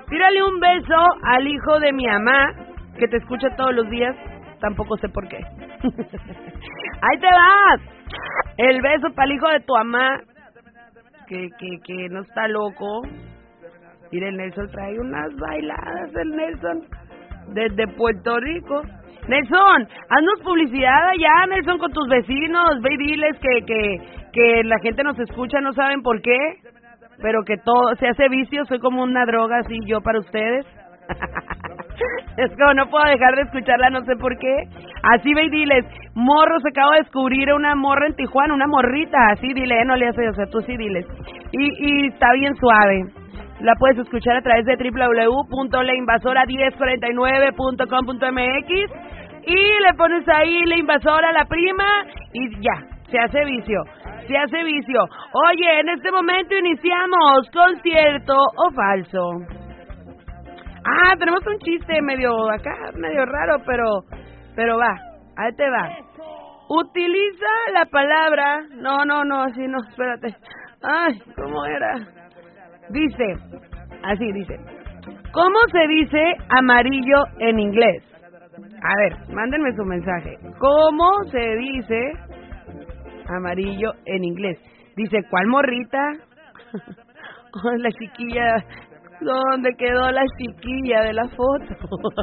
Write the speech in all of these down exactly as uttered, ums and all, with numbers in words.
Tírale un beso al hijo de mi mamá, que te escucha todos los días, tampoco sé por qué. Ahí te vas. El beso para el hijo de tu mamá, que, que, que no está loco. Mira, el Nelson trae unas bailadas, el Nelson, desde Puerto Rico. Nelson, haznos publicidad allá, Nelson, con tus vecinos. Ve y diles que, que, que la gente nos escucha, no saben por qué, pero que todo se hace vicio. Soy como una droga, así yo para ustedes. Es como no puedo dejar de escucharla, no sé por qué. Así ve y diles, morros, acabo de descubrir una morra en Tijuana, una morrita. Así dile, eh, no le haces, o sea, tú sí diles. Y, y está bien suave. La puedes escuchar a través de doble u doble u doble u punto la invasora diez cuarenta y nueve punto com punto m x y le pones ahí La Invasora, la prima, y ya, se hace vicio, se hace vicio. Oye, en este momento iniciamos con cierto o falso. Ah, tenemos un chiste medio acá, medio raro, pero pero va, ahí te va. Utiliza la palabra, no, no, no, así no, espérate. Ay, ¿cómo era? Dice, así dice, ¿cómo se dice amarillo en inglés? A ver, mándenme su mensaje. ¿Cómo se dice amarillo en inglés? Dice, ¿cuál morrita? Oh, la chiquilla. ¿Dónde quedó la chiquilla de la foto?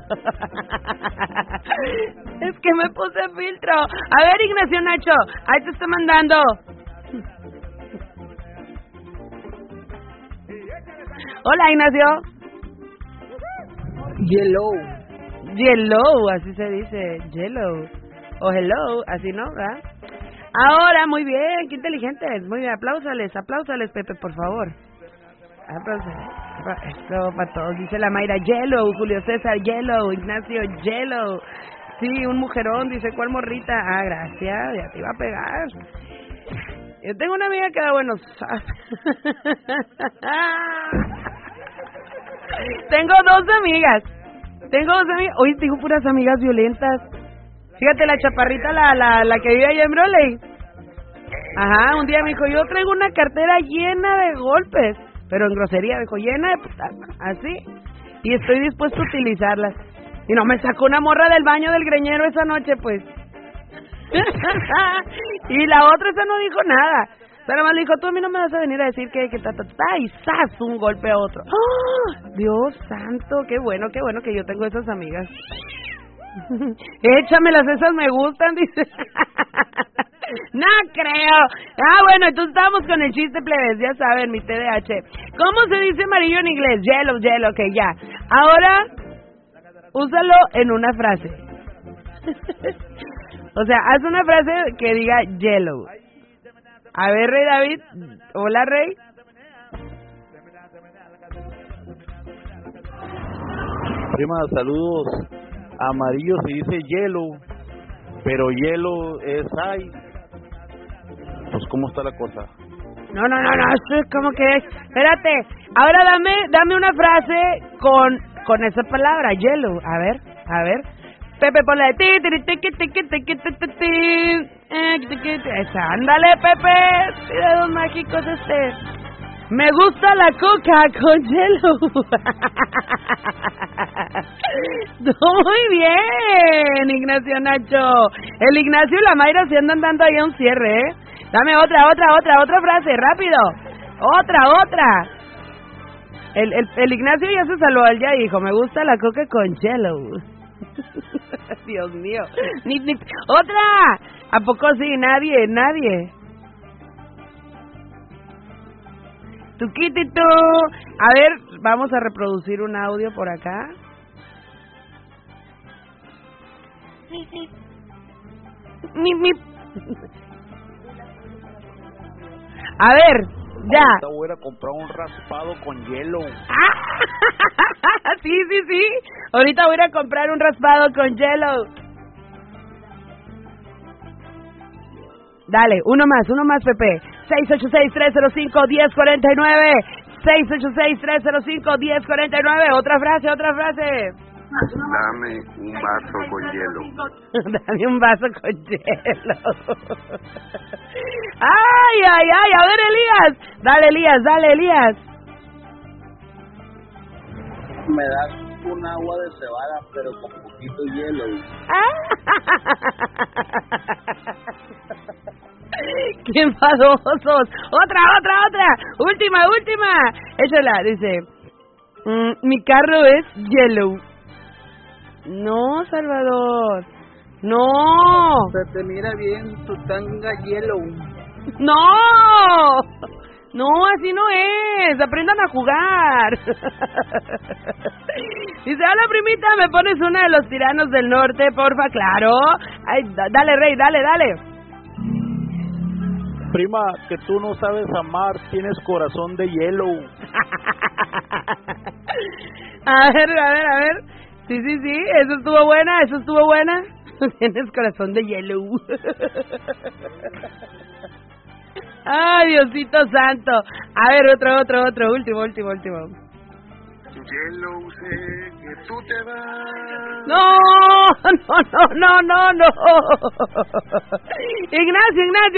Es que me puse filtro. A ver, Ignacio Nacho, ahí te está mandando. Hola, Ignacio. Yellow. Yellow, así se dice. Yellow. O hello, así no, ¿verdad? Ahora, muy bien, qué inteligentes. Muy bien, apláusales, apláusales, Pepe, por favor. Apláusales. Esto para todos. Dice la Mayra, Yellow. Julio César, Yellow. Ignacio, Yellow. Sí, un mujerón, dice, ¿cuál morrita? Ah, gracias, ya te iba a pegar. Yo tengo una amiga que da buenos... Tengo dos amigas. Tengo dos amigas. Hoy tengo puras amigas violentas. Fíjate, la chaparrita, la la la que vive allá en Broley. Ajá, un día me dijo, yo traigo una cartera llena de golpes, pero en grosería, dijo, llena de putas, así. Y estoy dispuesto a utilizarlas. Y no, me sacó una morra del baño del greñero esa noche, pues. Y la otra, esa no dijo nada. Pero nada más le dijo, tú a mí no me vas a venir a decir que, que ta, ta, ta, y ¡zas! Un golpe a otro. ¡Oh! Dios santo, qué bueno, qué bueno que yo tengo esas amigas. Échamelas, esas me gustan, dice. No creo. Ah, bueno, entonces estamos con el chiste, plebes, ya saben, mi T D A H. ¿Cómo se dice amarillo en inglés? Yellow, yellow, ok, ya. Ahora, úsalo en una frase. O sea, haz una frase que diga yellow. A ver, Rey David. Hola, Rey. Prima, saludos. Amarillo se dice hielo, pero hielo es ay. Pues, ¿cómo está la cosa? No, no, no, no, esto es como que es. Espérate. Ahora dame, dame una frase con, con esa palabra, yellow. A ver, a ver. Pepe, ponle de ti, ti, ti, ti, ti, ti, ti, ti, ti, ti. Esa, ándale, Pepe. Sí, dedos mágicos este. Me gusta la coca con hielo. Muy bien, Ignacio Nacho. El Ignacio y la Mayra se andan dando ahí a un cierre, ¿eh? Dame otra, otra, otra, otra frase, rápido. Otra, otra. El, el, el Ignacio ya se salvó, él ya dijo, me gusta la coca con hielo. Dios mío. Ni, ni, ¡otra! ¿A poco sí? Nadie, nadie. Tuquitito. A ver, vamos a reproducir un audio por acá. Mi, mi. A ver, ya. Ahorita voy a ir a comprar un raspado con hielo. Sí, sí, sí. Ahorita voy a ir a comprar un raspado con hielo. Dale, uno más, uno más, Pepe. seis ocho seis, tres cero cinco, uno cero cuatro nueve. seis ocho seis, tres cero cinco, uno cero cuatro nueve. Otra frase, otra frase. Dame un vaso con hielo. Dame un vaso con hielo. Ay, ay, ay. A ver, Elías. Dale, Elías, dale, Elías. Me das un agua de cebada, pero con poquito hielo. ¡Qué enfadosos! ¡Otra, otra, otra! ¡Última, última! Échala, dice... Mm, mi carro es yellow. No, Salvador. No. Se te mira bien tu tanga yellow. No. No, así no es. Aprendan a jugar. Dice, hola primita, ¿me pones una de los tiranos del norte, porfa? Claro. Ay, dale, Rey, dale, dale. Prima, que tú no sabes amar, tienes corazón de hielo. A ver, a ver, a ver. Sí, sí, sí, eso estuvo buena, eso estuvo buena. Tienes corazón de hielo. Ay, Diosito santo. A ver, otro, otro, otro, último, último, último. Yellow, sé que tú te vas. No, no, no, no, no, no. Ignacio, Ignacio.